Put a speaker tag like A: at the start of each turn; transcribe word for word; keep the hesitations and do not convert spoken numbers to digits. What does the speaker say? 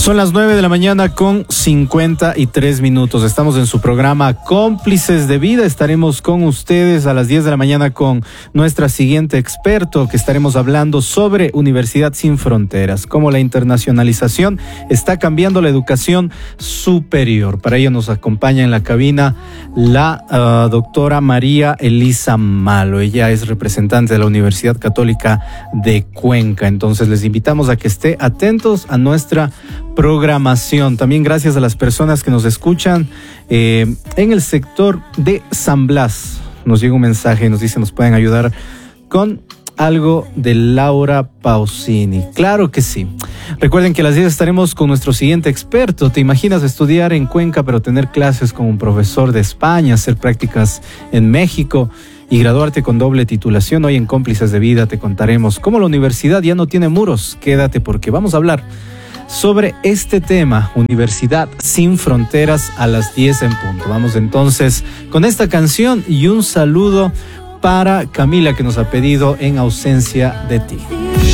A: Son las nueve de la mañana con cincuenta y tres minutos. Estamos en su programa Cómplices de Vida. Estaremos con ustedes a las diez de la mañana con nuestra siguiente experto, que estaremos hablando sobre Universidad Sin Fronteras, cómo la internacionalización está cambiando la educación superior. Para ello nos acompaña en la cabina la uh, doctora María Elisa Malo. Ella es representante de la Universidad Católica de Cuenca. Entonces les invitamos a que esté atentos a nuestra programación. También gracias a las personas que nos escuchan eh, en el sector de San Blas. Nos llega un mensaje y nos dice nos pueden ayudar con algo de Laura Pausini. Claro que sí. Recuerden que a las diez estaremos con nuestro siguiente experto. ¿Te imaginas estudiar en Cuenca pero tener clases con un profesor de España, hacer prácticas en México y graduarte con doble titulación? Hoy en Cómplices de Vida te contaremos cómo la universidad ya no tiene muros. Quédate porque vamos a hablar sobre este tema, Universidad Sin Fronteras, a las diez en punto. Vamos entonces con esta canción y un saludo para Camila, que nos ha pedido En ausencia de ti.